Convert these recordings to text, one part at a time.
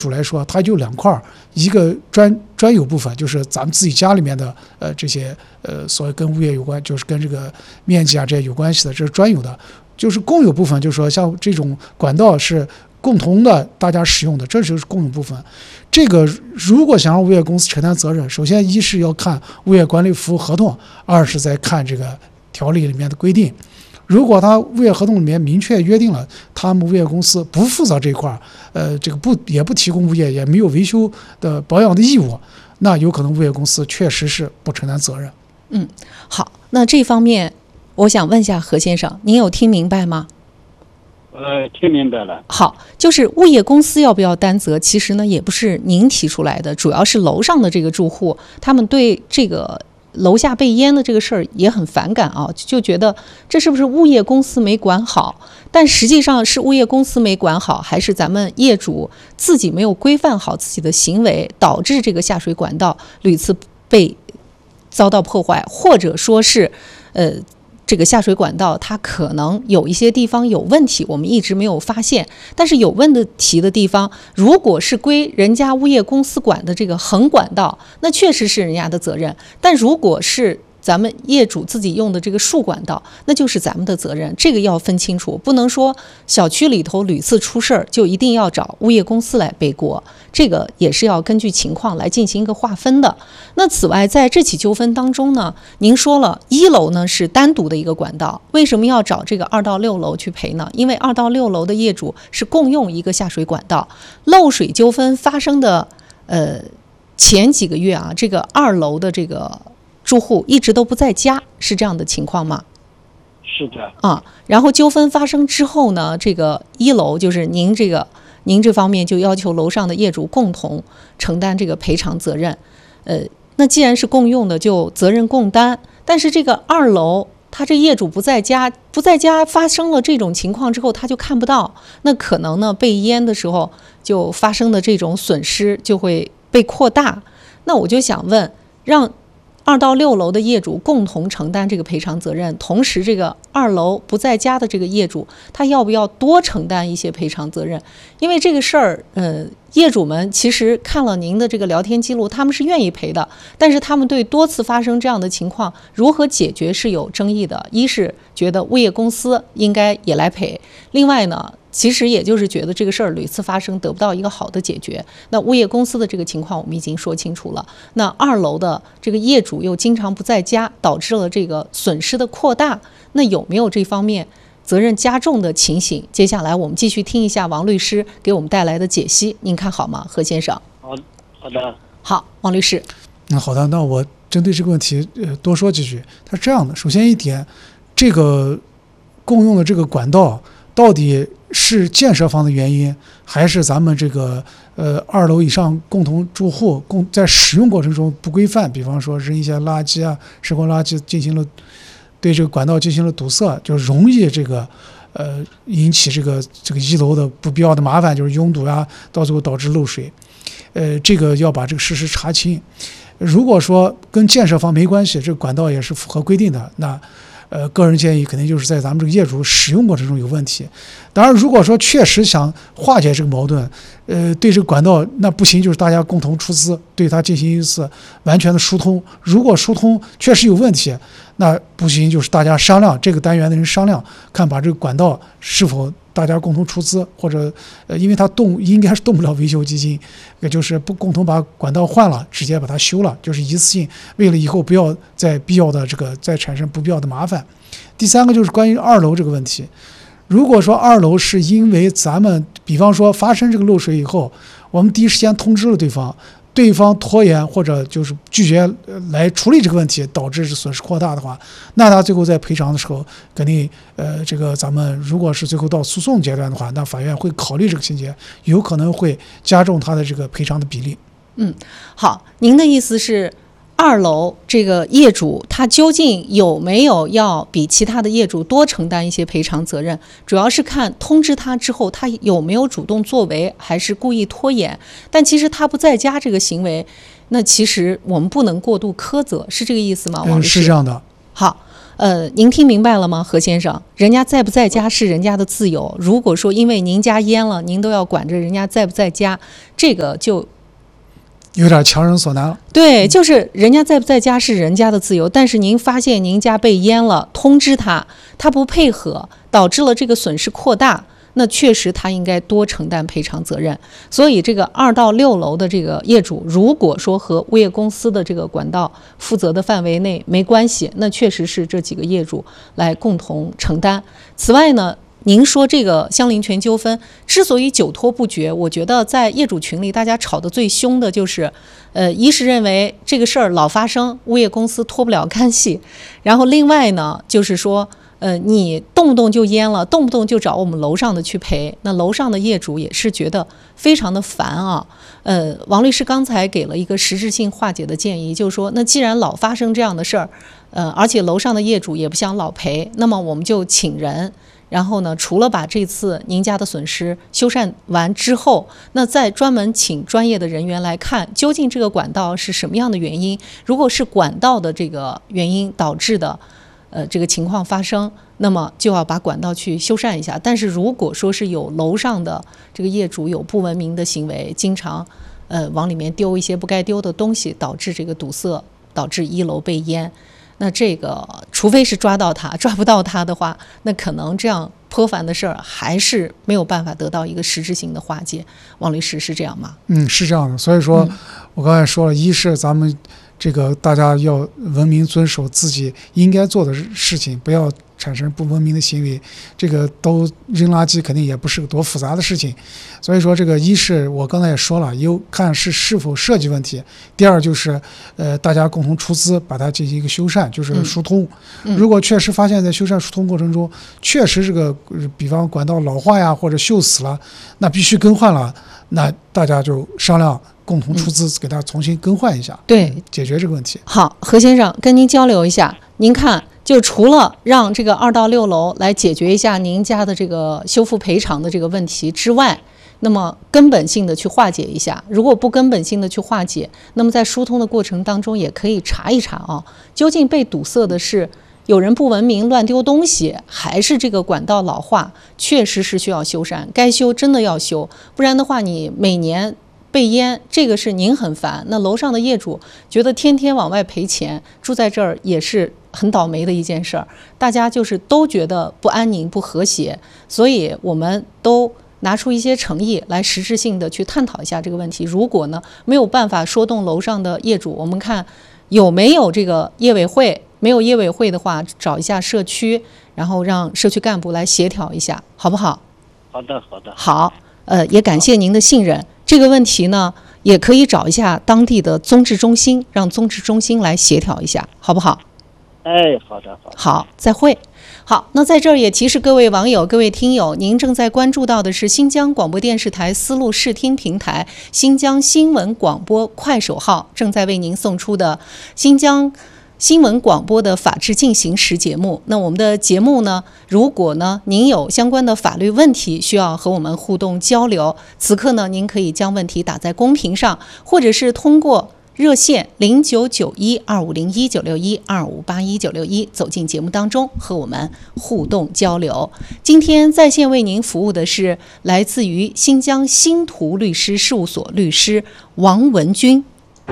主来说，它就两块，一个专有部分，就是咱们自己家里面的这些所谓跟物业有关，就是跟这个面积啊这些有关系的，这是专有的。就是共有部分，就是说像这种管道是共同的，大家使用的，这就是共有部分。这个如果想让物业公司承担责任，首先一是要看物业管理服务合同，二是再看这个条例里面的规定。如果他物业合同里面明确约定了，他们物业公司不负责这一块，这个也不提供物业，也没有维修的保养的义务，那有可能物业公司确实是不承担责任。 好，那这方面我想问一下何先生，您有听明白吗？ 听明白了。 好，就是物业公司要不要担责，其实呢也不是您提出来的，主要是楼上的这个住户，他们对这个楼下被淹的这个事儿也很反感啊，就觉得这是不是物业公司没管好？但实际上是物业公司没管好，还是咱们业主自己没有规范好自己的行为，导致这个下水管道屡次被遭到破坏，或者说是这个下水管道它可能有一些地方有问题，我们一直没有发现。但是有问题的地方，如果是归人家物业公司管的这个横管道，那确实是人家的责任。但如果是咱们业主自己用的这个竖管道，那就是咱们的责任，这个要分清楚，不能说小区里头屡次出事儿就一定要找物业公司来背锅，这个也是要根据情况来进行一个划分的。那此外，在这起纠纷当中呢，您说了1楼呢是单独的一个管道，为什么要找这个2到6楼去赔呢？因为2到6楼的业主是共用一个下水管道，漏水纠纷发生的前几个月啊，这个2楼的这个住户一直都不在家，是这样的情况吗？ 是的啊，然后纠纷发生之后呢，这个1楼就是您这方面就要求楼上的业主共同承担这个赔偿责任。那既然是共用的，就责任共担。但是这个2楼，他这业主不在家发生了这种情况之后，他就看不到，那可能呢被淹的时候就发生的这种损失就会被扩大。那我就想问，让2到6楼的业主共同承担这个赔偿责任，同时这个2楼不在家的这个业主，他要不要多承担一些赔偿责任？因为这个事儿，业主们其实看了您的这个聊天记录，他们是愿意赔的，但是他们对多次发生这样的情况如何解决是有争议的。一是觉得物业公司应该也来赔，另外呢，其实也就是觉得这个事儿屡次发生得不到一个好的解决。那物业公司的这个情况我们已经说清楚了，那2楼的这个业主又经常不在家，导致了这个损失的扩大，那有没有这方面责任加重的情形？接下来我们继续听一下王律师给我们带来的解析，您看好吗，何先生？ 好的。 好，王律师。 好的，那我针对这个问题多说几句。它是这样的，首先一点，这个共用的这个管道到底是建设方的原因，还是咱们这个2楼以上共同住户在使用过程中不规范，比方说扔一些垃圾啊、生活垃圾对这个管道进行了堵塞，就容易这个引起这个1楼的不必要的麻烦，就是拥堵啊，到最后导致漏水。这个要把这个事实查清。如果说跟建设方没关系，这个管道也是符合规定的，那个人建议肯定就是在咱们这个业主使用过程中有问题。当然，如果说确实想化解这个矛盾，对这个管道那不行，就是大家共同出资对它进行一次完全的疏通。如果疏通确实有问题，那不行，就是大家商量，这个单元的人商量，看把这个管道是否大家共同出资，或者因为它应该是动不了维修基金，也就是不共同把管道换了，直接把它修了，就是一次性，为了以后不要再产生不必要的麻烦。第三个就是关于2楼这个问题，如果说2楼是因为咱们比方说发生这个漏水以后，我们第一时间通知了对方拖延或者就是拒绝来处理这个问题，导致损失扩大的话，那他最后在赔偿的时候，肯定这个咱们如果是最后到诉讼阶段的话，那法院会考虑这个情节，有可能会加重他的这个赔偿的比例。 好，您的意思是2楼这个业主他究竟有没有要比其他的业主多承担一些赔偿责任，主要是看通知他之后他有没有主动作为，还是故意拖延。但其实他不在家这个行为，那其实我们不能过度苛责，是这个意思吗，王律师？ 是这样的。 好， 您听明白了吗，何先生？人家在不在家是人家的自由。如果说因为您家淹了，您都要管着人家在不在家，这个就有点强人所难了。 对，就是人家在不在家是人家的自由，但是您发现您家被淹了，通知他，他不配合，导致了这个损失扩大，那确实他应该多承担赔偿责任。所以这个2到6楼的这个业主，如果说和物业公司的这个管道负责的范围内没关系，那确实是这几个业主来共同承担。此外呢，您说这个相邻权纠纷之所以久拖不决，我觉得在业主群里大家吵得最凶的就是，一是认为这个事儿老发生，物业公司脱不了干系，然后另外呢就是说，你动不动就淹了，动不动就找我们楼上的去赔，那楼上的业主也是觉得非常的烦啊。王律师刚才给了一个实质性化解的建议，就是说，那既然老发生这样的事儿，而且楼上的业主也不想老赔，那么我们就请人。然后呢，除了把这次您家的损失修缮完之后，那再专门请专业的人员来看，究竟这个管道是什么样的原因。如果是管道的这个原因导致的，这个情况发生，那么就要把管道去修缮一下。但是如果说是有楼上的这个业主有不文明的行为，经常往里面丢一些不该丢的东西，导致这个堵塞，导致1楼被淹。那这个除非是抓到他，抓不到他的话，那可能这样颇烦的事儿还是没有办法得到一个实质性的化解。王律师是这样吗？ 是这样的。所以说，我刚才说了，一是咱们这个大家要文明遵守自己应该做的事情，不要产生不文明的行为，这个都扔垃圾肯定也不是个多复杂的事情。所以说这个一是我刚才也说了，看是否设计问题，第二就是大家共同出资把它进行一个修缮，就是疏通。如果确实发现在修缮疏通过程中确实这个比方管道老化呀或者锈死了，那必须更换了，那大家就商量共同出资给它重新更换一下， 对， 解决这个问题。 好，何先生跟您交流一下，您看就除了让这个2到6楼来解决一下您家的这个修复赔偿的这个问题之外，那么根本性的去化解一下。如果不根本性的去化解，那么在疏通的过程当中也可以查一查啊，究竟被堵塞的是有人不文明乱丢东西，还是这个管道老化确实是需要修缮，该修真的要修，不然的话你每年被淹，这个是您很烦，那楼上的业主觉得天天往外赔钱，住在这儿也是很倒霉的一件事儿，大家就是都觉得不安宁不和谐，所以我们都拿出一些诚意来实质性的去探讨一下这个问题。如果呢没有办法说动楼上的业主，我们看有没有这个业委会，没有业委会的话找一下社区，然后让社区干部来协调一下，好不好？ 好的，好的。 好，也感谢您的信任。这个问题呢，也可以找一下当地的综治中心，让综治中心来协调一下，好不好？ 好的，好的。 好，再会。好，那在这儿也提示各位网友、各位听友，您正在关注到的是新疆广播电视台丝路视听平台、新疆新闻广播快手号正在为您送出的新疆新闻广播的法治进行时节目。那我们的节目呢，如果呢您有相关的法律问题需要和我们互动交流，此刻呢您可以将问题打在公屏上，或者是通过热线099125019612581961走进节目当中和我们互动交流。今天在线为您服务的是来自于新疆新图律师事务所律师王文军。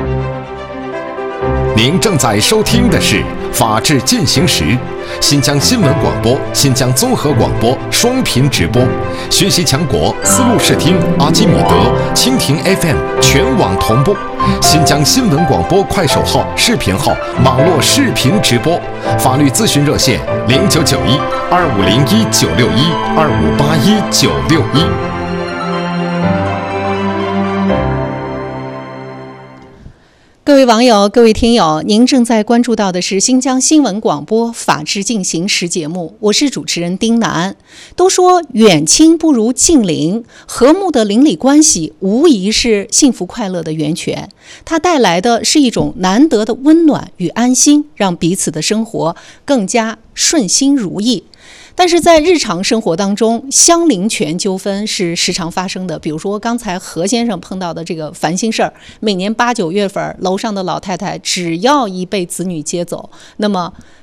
您正在收听的是《法治进行时》，新疆新闻广播、新疆综合广播双频直播，学习强国丝路视听、阿基米德、蜻蜓 FM 全网同步，新疆新闻广播快手号、视频号网络视频直播，法律咨询热线099125019612581961。 各位网友、各位听友，您正在关注到的是新疆新闻广播法治进行时节目，我是主持人丁楠。都说远亲不如近邻，和睦的邻里关系无疑是幸福快乐的源泉，它带来的是一种难得的温暖与安心，让彼此的生活更加顺心如意。但是在日常生活当中，相邻权纠纷是时常发生的。比如说刚才何先生碰到的这个烦心事儿，每年8、9月份，楼上的老太太只要一被子女接走，那么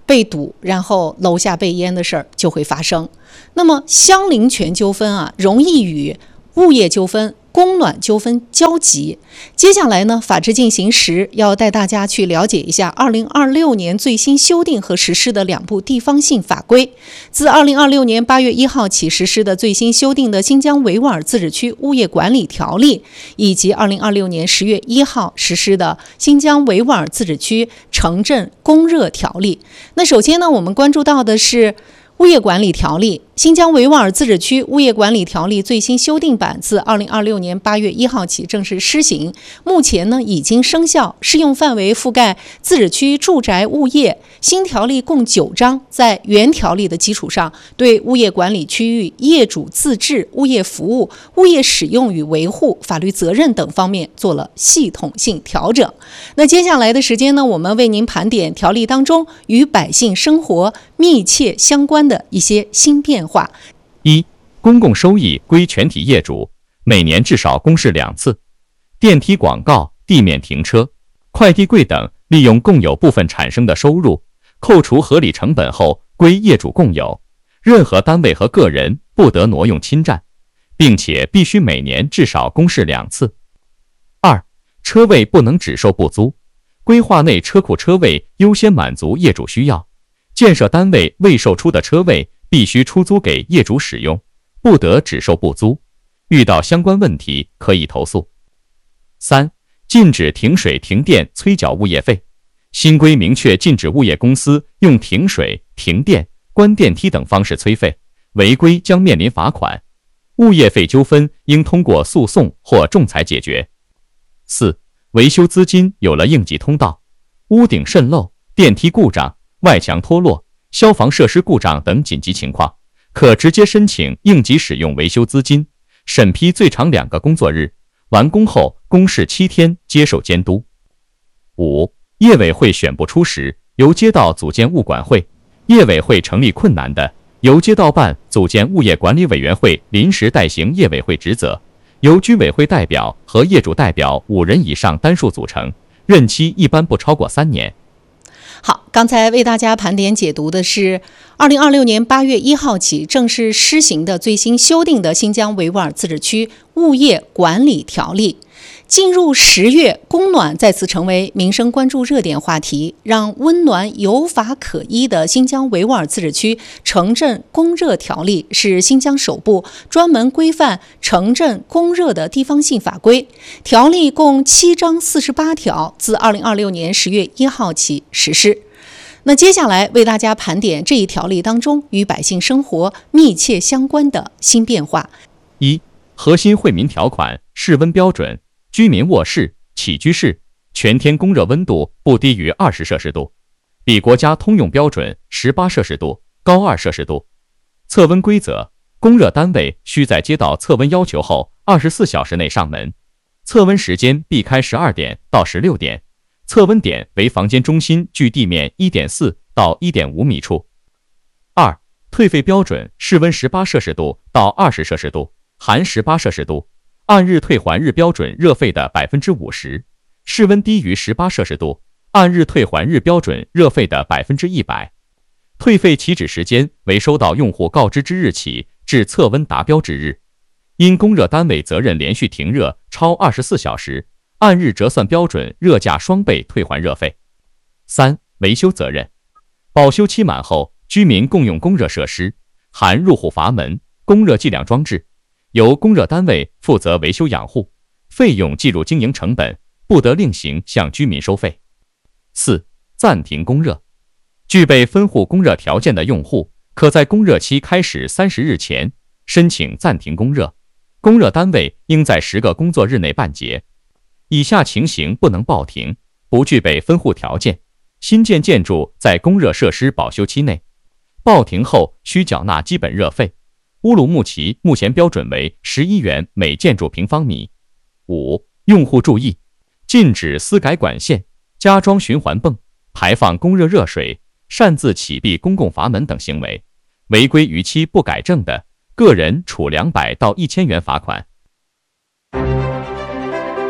被堵，然后楼下被淹的事儿就会发生。那么相邻权纠纷啊，容易与物业纠纷、供暖纠纷交集。接下来呢，法治进行时要带大家去了解一下2026年最新修订和实施的2部地方性法规。自2026年8月1号起实施的最新修订的新疆维吾尔自治区物业管理条例，以及2026年10月1号实施的新疆维吾尔自治区城镇供热条例。那首先呢，我们关注到的是物业管理条例，新疆维吾尔自治区物业管理条例最新修订版自2026年8月1号起正式施行，目前呢已经生效，适用范围覆盖自治区住宅物业。新条例共9章，在原条例的基础上，对物业管理区域业主自治、物业服务、物业使用与维护、法律责任等方面做了系统性调整。那接下来的时间呢，我们为您盘点条例当中与百姓生活密切相关的一些新变化。 1. 公共收益归全体业主，每年至少公示2次。电梯广告、地面停车、快递柜等利用共有部分产生的收入，扣除合理成本后归业主共有，任何单位和个人不得挪用侵占，并且必须每年至少公示2次。2. 车位不能只售不租，规划内车库车位优先满足业主需要，建设单位未售出的车位必须出租给业主使用，不得只售不租，遇到相关问题可以投诉。3. 禁止停水停电催缴物业费，新规明确禁止物业公司用停水、停电、关电梯等方式催费，违规将面临罚款。物业费纠纷应通过诉讼或仲裁解决。4. 维修资金有了应急通道，屋顶渗漏、电梯故障、外墙脱落、消防设施故障等紧急情况，可直接申请应急使用维修资金，审批最长2个工作日，完工后公示7天，接受监督。5. 业委会选不出时，由街道组建物管会，业委会成立困难的，由街道办组建物业管理委员会临时代行业委会职责，由居委会代表和业主代表5人以上单数组成，任期一般不超过3年。 好，刚才为大家盘点解读的是2026年8月1号起正式施行的最新修订的新疆维吾尔自治区物业管理条例。进入10月，供暖再次成为民生关注热点话题，让温暖有法可依的新疆维吾尔自治区城镇供热条例是新疆首部专门规范城镇供热的地方性法规。条例共7章48条，自2026年10月1号起实施。那接下来为大家盘点这一条例当中与百姓生活密切相关的新变化。 1. 核心惠民条款室温标准，居民卧室、起居室全天供热温度不低于20摄氏度，比国家通用标准18摄氏度高2摄氏度。测温规则，供热单位需在接到测温要求后24小时内上门，测温时间避开12点到16点，测温点为房间中心距地面 1.4 到 1.5 米处。2. 退费标准，室温18摄氏度到20摄氏度，含18摄氏度，按日退还日标准热费的 50%， 室温低于18摄氏度，按日退还日标准热费的 100%。 退费起止时间为收到用户告知之日起至测温达标之日。因供热单位责任连续停热超24小时，按日折算标准热价双倍退还热费。3. 维修责任，保修期满后，居民共用供热设施，含入户阀门、供热计量装置，由供热单位负责维修养护，费用计入经营成本，不得另行向居民收费。4. 暂停供热，具备分户供热条件的用户，可在供热期开始30日前申请暂停供热，供热单位应在10个工作日内办结。以下情形不能报停：不具备分户条件，新建建筑在供热设施保修期内，报停后需缴纳基本热费。乌鲁木齐目前标准为11元每建筑平方米。5. 用户注意，禁止私改管线、加装循环泵、排放供热热水、擅自启闭公共阀门等行为，违规逾期不改正的，个人处200到1000元罚款。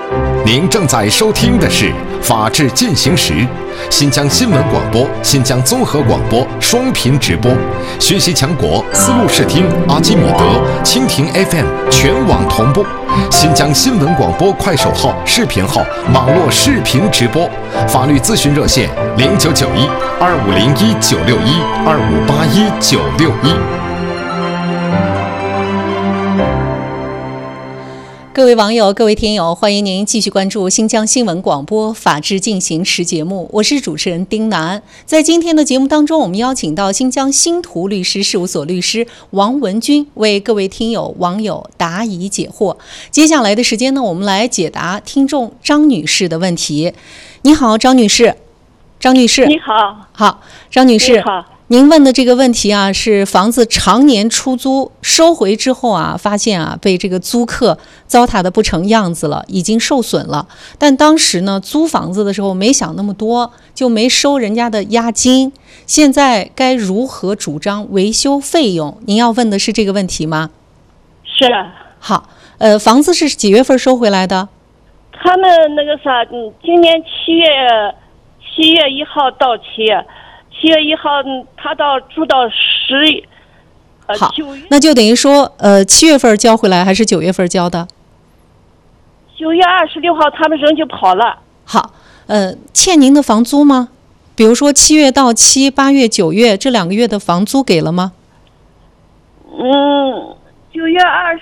您正在收听的是《法治进行时》，新疆新闻广播、新疆综合广播双频直播，学习强国丝路视听、阿基米德、蜻蜓 FM 全网同步，新疆新闻广播快手号、视频号网络视频直播，法律咨询热线0991-2501-961-2581-961。 各位网友、各位听友，欢迎您继续关注新疆新闻广播《法治进行时》节目，我是主持人丁楠。在今天的节目当中，我们邀请到新疆新图律师事务所律师王文军为各位听友、网友答疑解惑。接下来的时间呢，我们来解答听众张女士的问题。你好，张女士。张女士， 你好。 好，张女士。 你好。 您问的这个问题啊，是房子常年出租，收回之后啊，发现啊被这个租客糟蹋的不成样子了，已经受损了。但当时呢，租房子的时候没想那么多，就没收人家的押金。现在该如何主张维修费用？您要问的是这个问题吗？ 是。 好，房子是几月份收回来的？ 他们那个啥，今年7月1号到期。7月1号，他住到9月。 那就等于说，7月份交回来还是9月份交的 ？9月26号他们人就跑了。 好，欠您的房租吗？比如说7月到期，8月、9月这2个月的房租给了吗 ？9月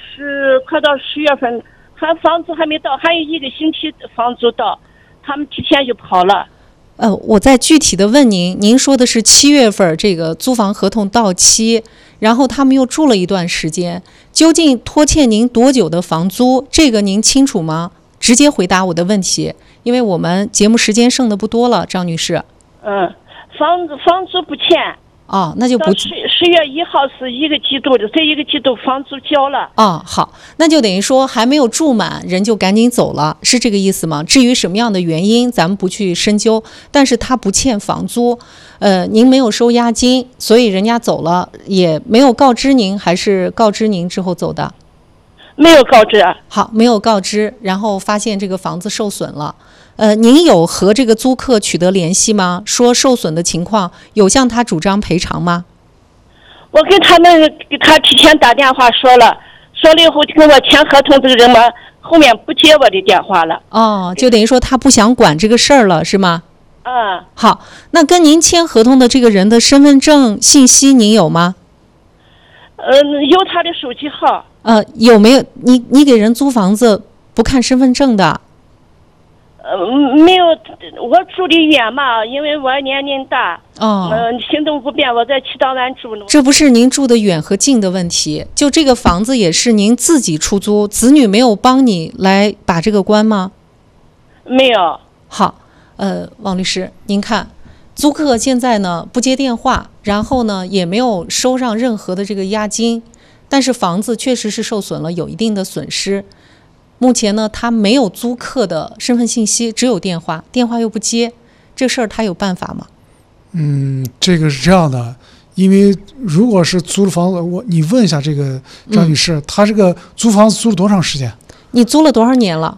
20快到10月份，他房租还没到，还有1个星期房租到，他们提前就跑了。 我再具体的问您，您说的是7月份这个租房合同到期，然后他们又住了一段时间，究竟拖欠您多久的房租？这个您清楚吗？直接回答我的问题，因为我们节目时间剩的不多了，张女士。 房租不欠。 哦，那就不。 10月1号是1个季度的，这1个季度房租交了。 哦，好，那就等于说还没有住满，人就赶紧走了，是这个意思吗？至于什么样的原因，咱们不去深究，但是他不欠房租，您没有收押金，所以人家走了，也没有告知您，还是告知您之后走的？ 没有告知。 好，没有告知，然后发现这个房子受损了。您有和这个租客取得联系吗？说受损的情况，有向他主张赔偿吗？ 我给他提前打电话说了以后跟我签合同这个人嘛，后面不接我的电话了。 哦，就等于说他不想管这个事儿了，是吗？好，那跟您签合同的这个人的身份证信息您有吗？ 有他的手机号。 有没有？你给人租房子不看身份证的？ 没有，我住的远嘛，因为我年龄大，行动不便，我在七道湾住。 这不是您住的远和近的问题，就这个房子也是您自己出租，子女没有帮你来把这个关吗？ 没有。 好，王律师，您看，租客现在呢不接电话，然后呢也没有收上任何的这个押金，但是房子确实是受损了，有一定的损失。目前呢，他没有租客的身份信息，只有电话，电话又不接，这事儿他有办法吗？ 这个是这样的，因为如果是租了房子，你问一下这个张女士，她这个租房子租了多长时间？ 你租了多少年了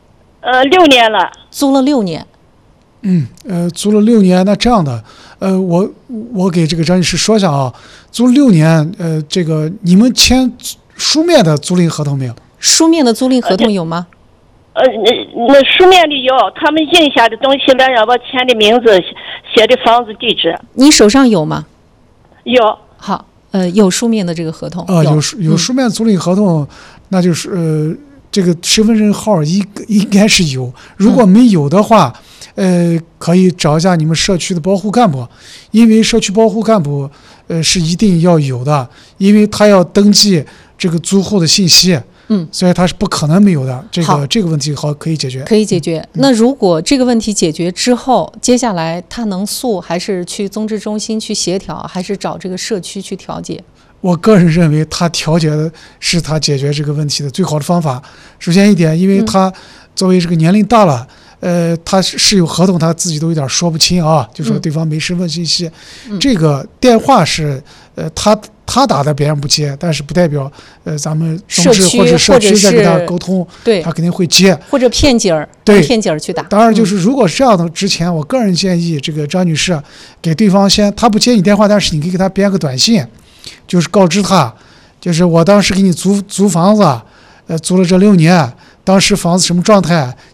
？6年了。 租了6年。 租了6年，那这样的，我给这个张女士说一下啊，租6年，这个你们签书面的租赁合同没有？ 书面的租赁合同有吗？ 那书面里有，他们印下的东西来让我签的名字，写的房子地址。 你手上有吗？ 有。 好，有书面的这个合同。 有书面租赁合同，那就是这个身份证号应该是有，如果没有的话，可以找一下你们社区的保护干部，因为社区保护干部是一定要有的，因为他要登记这个租户的信息。所以他是不可能没有的。这个问题可以解决。 可以解决。那如果这个问题解决之后，接下来他能诉，还是去综治中心去协调，还是找这个社区去调解？ 我个人认为，他调解的是他解决这个问题的最好的方法。首先一点，因为他作为这个年龄大了，他是有合同，他自己都有点说不清啊，就说对方没身份信息。这个电话是他打的别人不接，但是不代表咱们同志或者社或者区在跟他沟通， 对， 他肯定会接， 或者骗景儿， 对， 骗景儿去打。 当然，就是如果是这样的，之前我个人建议这个张女士给对方他不接你电话，但是你可以给他编个短信，就是告知他，就是我当时给你租房子，租了这6年，当时房子什么状态，